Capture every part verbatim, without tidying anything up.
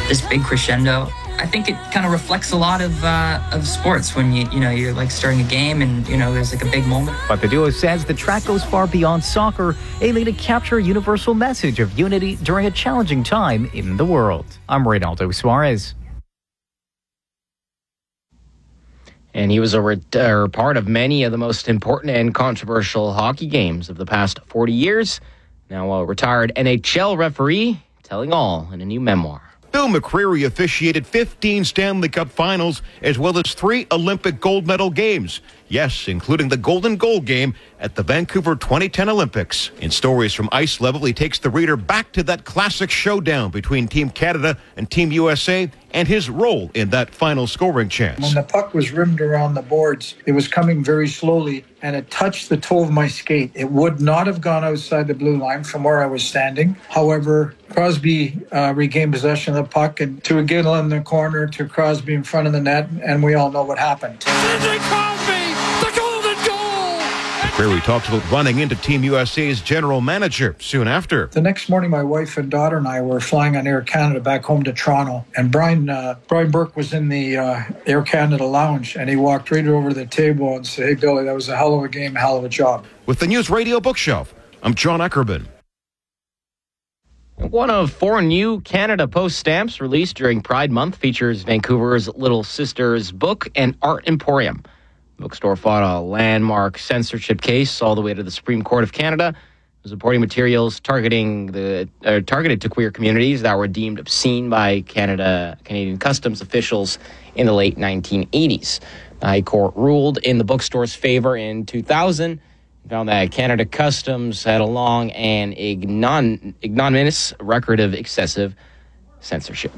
this big crescendo. I think it kind of reflects a lot of uh, of sports when you you know you're like starting a game and you know there's like a big moment. But the duo says the track goes far beyond soccer, aiming to capture a universal message of unity during a challenging time in the world. I'm Reynaldo Suarez. And he was a ret- uh, part of many of the most important and controversial hockey games of the past forty years. Now a retired N H L referee telling all in a new memoir. Bill McCreary officiated fifteen Stanley Cup finals as well as three Olympic gold medal games. Yes, including the Golden Goal game at the Vancouver twenty ten Olympics. In Stories from Ice Level, he takes the reader back to that classic showdown between Team Canada and Team U S A and his role in that final scoring chance. When the puck was rimmed around the boards, it was coming very slowly and it touched the toe of my skate. It would not have gone outside the blue line from where I was standing. However, Crosby uh, regained possession of the puck and to Gill in the corner to Crosby in front of the net, and we all know what happened. Sidney Crosby, the golden goal! McCreary talks about running into Team U S A's general manager soon after. The next morning, my wife and daughter and I were flying on Air Canada back home to Toronto, and Brian uh, Brian Burke was in the uh, Air Canada lounge, and he walked right over to the table and said, "Hey, Billy, that was a hell of a game, a hell of a job." With the News Radio Bookshelf, I'm John Eckerman. One of four new Canada Post stamps released during Pride Month features Vancouver's Little Sisters book and Art Emporium. The bookstore fought a landmark censorship case all the way to the Supreme Court of Canada. It was reporting materials targeting the uh, targeted to queer communities that were deemed obscene by Canada Canadian customs officials in the late nineteen eighties. The High Court ruled in the bookstore's favor in two thousand. Found that Canada Customs had a long and ignon- ignominious record of excessive censorship.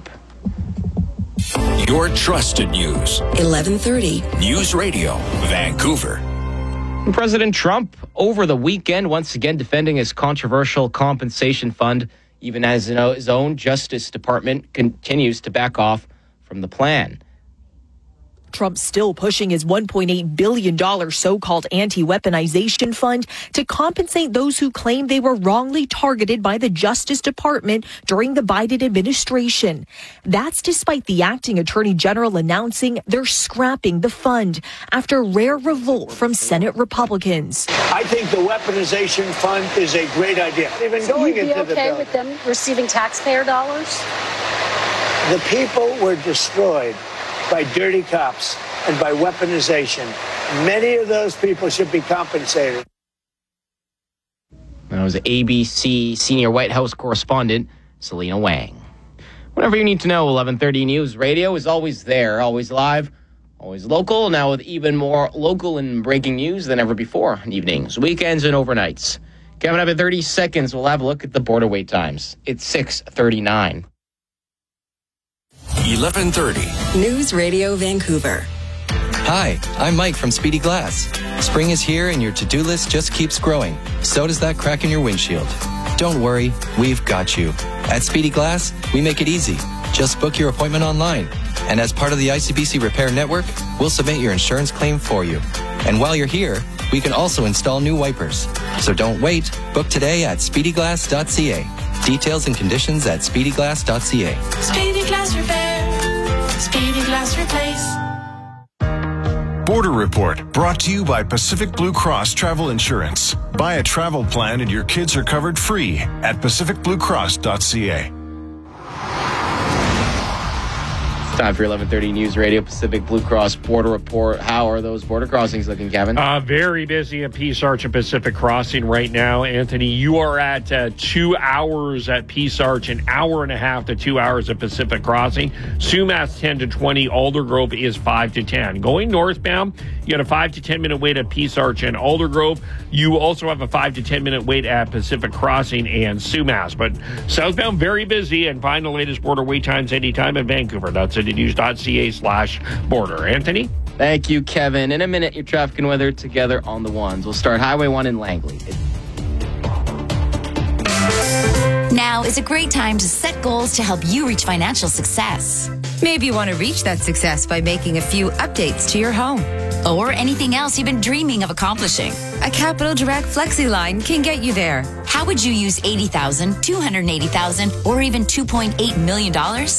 Your trusted news. eleven thirty. News Radio, Vancouver. President Trump, over the weekend, once again defending his controversial compensation fund, even as his own Justice Department continues to back off from the plan. Trump's still pushing his one point eight billion dollars so-called anti-weaponization fund to compensate those who claim they were wrongly targeted by the Justice Department during the Biden administration. That's despite the acting attorney general announcing they're scrapping the fund after rare revolt from Senate Republicans. I think the weaponization fund is a great idea. Even So going you'd be into okay the with them receiving taxpayer dollars? The people were destroyed by dirty cops and by weaponization. Many of those people should be compensated. That was A B C senior White House correspondent Selena Wang. Whatever you need to know, eleven thirty News Radio is always there, always live, always local, now with even more local and breaking news than ever before on evenings, weekends, and overnights. Coming up in thirty seconds, we'll have a look at the border wait times. It's six thirty-nine. eleven thirty. News Radio Vancouver. Hi, I'm Mike from Speedy Glass. Spring is here and your to-do list just keeps growing. So does that crack in your windshield. Don't worry, we've got you. At Speedy Glass, we make it easy. Just book your appointment online. And as part of the I C B C Repair Network, we'll submit your insurance claim for you. And while you're here, we can also install new wipers. So don't wait. Book today at speedy glass dot c a. Details and conditions at speedy glass dot c a. Speedy Glass Repair. Speedy Glass Replace. Border Report, brought to you by Pacific Blue Cross Travel Insurance. Buy a travel plan and your kids are covered free at pacific blue cross dot c a. Time for eleven thirty News Radio Pacific Blue Cross Border Report. How are those border crossings looking, Kevin? Uh, very busy at Peace Arch and Pacific Crossing right now. Anthony, you are at uh, two hours at Peace Arch, an hour and a half to two hours at Pacific Crossing. Sumas ten to twenty, Aldergrove is five to ten. Going northbound, you got a five to ten minute wait at Peace Arch and Aldergrove. You also have a five to ten minute wait at Pacific Crossing and Sumas. But southbound, very busy, and find the latest border wait times anytime in Vancouver. That's it. News.ca slash border. Anthony? Thank you, Kevin. In a minute, your traffic and weather together on the ones. We'll start Highway one in Langley. Now is a great time to set goals to help you reach financial success. Maybe you want to reach that success by making a few updates to your home. Or anything else you've been dreaming of accomplishing. A Capital Direct Flexi line can get you there. How would you use eighty thousand dollars, two hundred eighty thousand dollars, or even two point eight million dollars?